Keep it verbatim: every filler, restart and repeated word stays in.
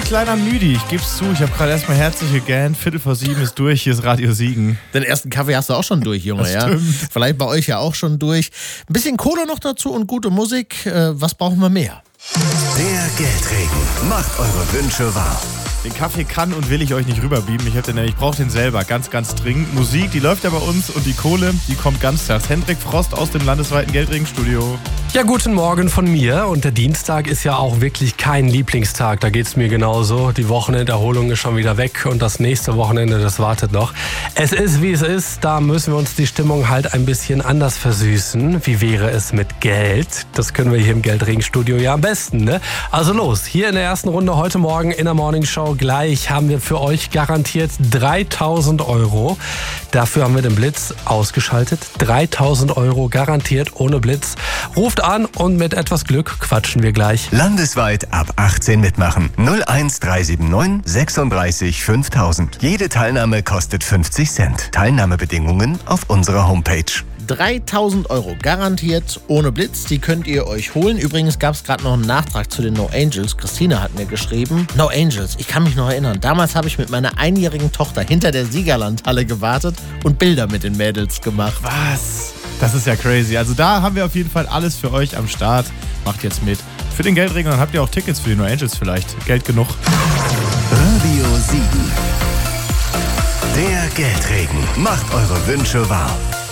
kleiner Müdi, ich geb's zu. Ich habe gerade erstmal herzlich gegähnt. Viertel vor sieben ist durch, hier ist Radio Siegen. Den ersten Kaffee hast du auch schon durch, Junge, Das ja? stimmt. Vielleicht bei euch ja auch schon durch. Ein bisschen Kohle noch dazu und gute Musik. Äh, was brauchen wir mehr? Der Geldregen macht eure Wünsche wahr. Den Kaffee kann und will ich euch nicht rüberbieben. Ich, ich brauche den selber, ganz, ganz dringend. Musik, die läuft ja bei uns und die Kohle, die kommt ganz tags. Hendrik Frost aus dem landesweiten Geldregenstudio. Ja, guten Morgen von mir. Und der Dienstag ist ja auch wirklich kein Lieblingstag. Da geht's mir genauso. Die Wochenenderholung ist schon wieder weg und das nächste Wochenende, das wartet noch. Es ist, wie es ist. Da müssen wir uns die Stimmung halt ein bisschen anders versüßen. Wie wäre es mit Geld? Das können wir hier im Geldregenstudio ja am besten, ne? Also los, hier in der ersten Runde heute Morgen in der Morning Show. Gleich haben wir für euch garantiert dreitausend Euro. Dafür haben wir den Blitz ausgeschaltet. dreitausend Euro garantiert ohne Blitz. Ruft an und mit etwas Glück quatschen wir gleich. Landesweit ab achtzehn mitmachen. null eins drei sieben neun sechsunddreißig fünftausend. Jede Teilnahme kostet fünfzig Cent. Teilnahmebedingungen auf unserer Homepage. dreitausend Euro garantiert ohne Blitz, die könnt ihr euch holen. Übrigens gab es gerade noch einen Nachtrag zu den No Angels. Christine hat mir geschrieben, No Angels, ich kann mich noch erinnern. Damals habe ich mit meiner einjährigen Tochter hinter der Siegerlandhalle gewartet und Bilder mit den Mädels gemacht. Was? Das ist ja crazy. Also da haben wir auf jeden Fall alles für euch am Start. Macht jetzt mit. Für den Geldregen, dann habt ihr auch Tickets für die No Angels vielleicht. Geld genug. Radio Siegen. Der Geldregen macht eure Wünsche wahr.